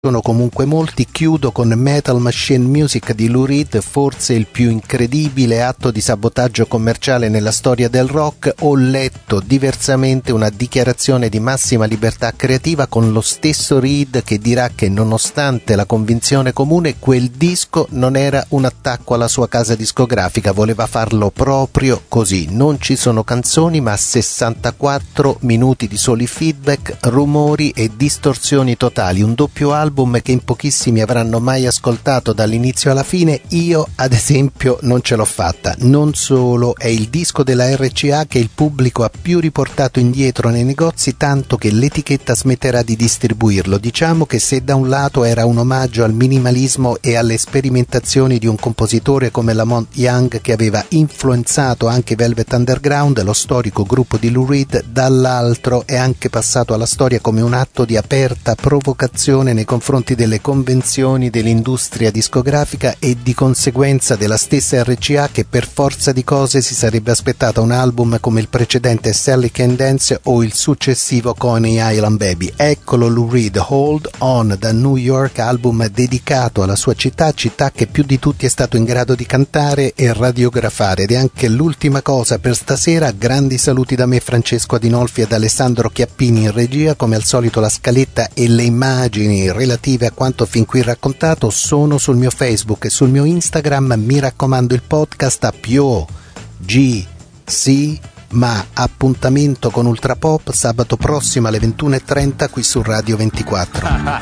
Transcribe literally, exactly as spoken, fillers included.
sono comunque molti. Chiudo con Metal Machine Music di Lou Reed, forse il più incredibile atto di sabotaggio commerciale nella storia del rock. Ho letto diversamente una dichiarazione di massima libertà creativa con lo stesso Reed che dirà che nonostante la convinzione comune quel disco non era un attacco alla sua casa discografica, voleva farlo proprio così. Non ci sono canzoni ma sessantaquattro minuti di soli feedback, rumori e distorsioni totali, un doppio album che in pochissimi avranno mai ascoltato dall'inizio alla fine. Io ad esempio non ce l'ho fatta. Non solo, è il disco della R C A che il pubblico ha più riportato indietro nei negozi, tanto che l'etichetta smetterà di distribuirlo. Diciamo che se da un lato era un omaggio al minimalismo e alle sperimentazioni di un compositore come Lamont Young che aveva influenzato anche Velvet Underground, lo storico gruppo di Lou Reed, dall'altro è anche passato alla storia come un atto di aperta provocazione nei confronti delle convenzioni dell'industria discografica e di conseguenza della stessa R C A che per forza di cose si sarebbe aspettata un album come il precedente Sally Can Dance o il successivo Coney Island Baby. Eccolo Lou Reed, Hold On, da New York, album dedicato alla sua città, città che più di tutti è stato in grado di cantare e radiografare. Ed è anche l'ultima cosa per stasera. Grandi saluti da me, Francesco Adinolfi, ed Alessandro Chiappini in regia. Come al solito la scaletta e le immagini relative a quanto fin qui raccontato sono sul mio Facebook e sul mio Instagram. Mi raccomando, il podcast a Pio G sì, ma appuntamento con Ultrapop sabato prossimo alle ventuno e trenta qui su Radio ventiquattro.